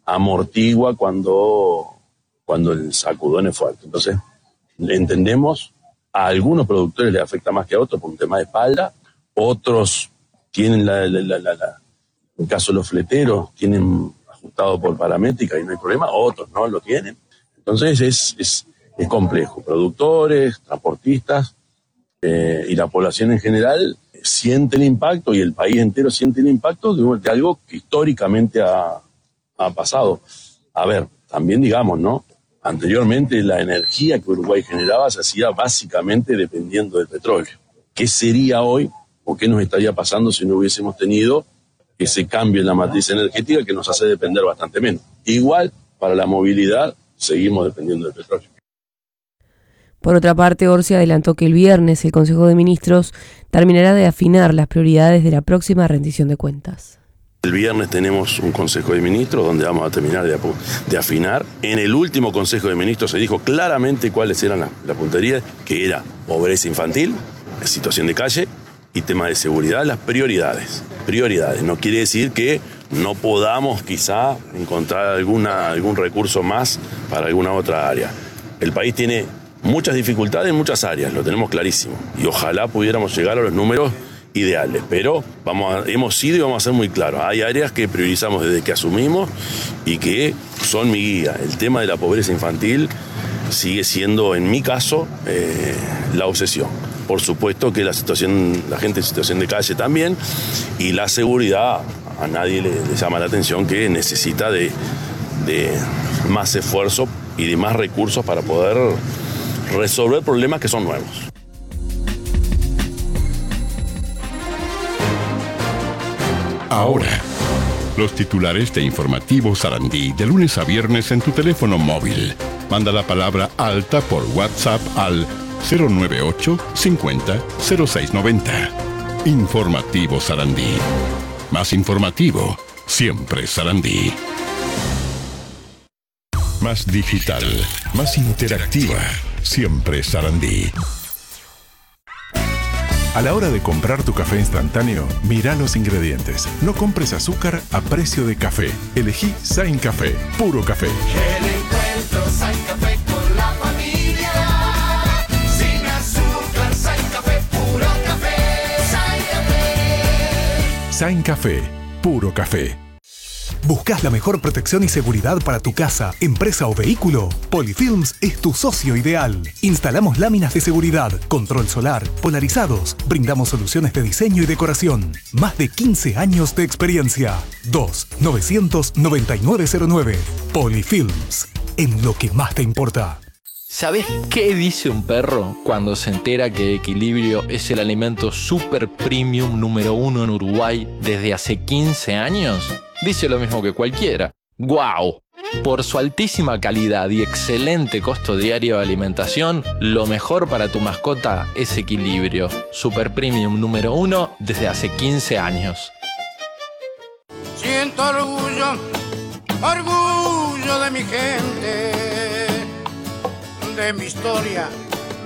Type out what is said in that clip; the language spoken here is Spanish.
amortigua cuando el sacudón es fuerte. Entonces, entendemos, a algunos productores les afecta más que a otros por un tema de espalda, otros tienen en el caso de los fleteros, tienen ajustado por paramétrica y no hay problema, otros no lo tienen. Entonces es complejo. Productores, transportistas y la población en general siente el impacto y el país entero siente el impacto de algo que históricamente ha pasado. A ver, también digamos, ¿no? Anteriormente la energía que Uruguay generaba se hacía básicamente dependiendo del petróleo. ¿Qué sería hoy o qué nos estaría pasando si no hubiésemos tenido ese cambio en la matriz energética que nos hace depender bastante menos? Igual, para la movilidad, seguimos dependiendo del petróleo. Por otra parte, Orsi adelantó que el viernes el Consejo de Ministros terminará de afinar las prioridades de la próxima rendición de cuentas. El viernes tenemos un Consejo de Ministros donde vamos a terminar de afinar. En el último Consejo de Ministros se dijo claramente cuáles eran las punterías, que era pobreza infantil, situación de calle y tema de seguridad, las prioridades. Prioridades, no quiere decir que no podamos quizá encontrar algún recurso más para alguna otra área. El país tiene muchas dificultades en muchas áreas, lo tenemos clarísimo. Y ojalá pudiéramos llegar a los números ideales, pero hemos sido y vamos a ser muy claros. Hay áreas que priorizamos desde que asumimos y que son mi guía. El tema de la pobreza infantil sigue siendo, en mi caso, la obsesión. Por supuesto que la gente en situación de calle también, y la seguridad, a nadie le llama la atención que necesita de más esfuerzo y de más recursos para poder resolver problemas que son nuevos. Ahora, los titulares de Informativo Sarandí, de lunes a viernes en tu teléfono móvil. Manda la palabra alta por WhatsApp al 098 50 0690. Informativo Sarandí. Más informativo, siempre Sarandí. Más digital, más interactiva, siempre Sarandí. A la hora de comprar tu café instantáneo, mira los ingredientes. No compres azúcar a precio de café. Elegí Sain Café, puro café. El encuentro Sain Café con la familia. Sin azúcar, Sain Café, puro café. Sain Café. Sain Café, puro café. ¿Buscas la mejor protección y seguridad para tu casa, empresa o vehículo? Polyfilms es tu socio ideal. Instalamos láminas de seguridad, control solar, polarizados. Brindamos soluciones de diseño y decoración. Más de 15 años de experiencia. 2-900-9909. Polyfilms. En lo que más te importa. ¿Sabés qué dice un perro cuando se entera que Equilibrio es el alimento super premium número 1 en Uruguay desde hace 15 años? Dice lo mismo que cualquiera. ¡Guau! Por su altísima calidad y excelente costo diario de alimentación, lo mejor para tu mascota es Equilibrio. Super premium número 1 desde hace 15 años. Siento orgullo, orgullo de mi gente, de mi historia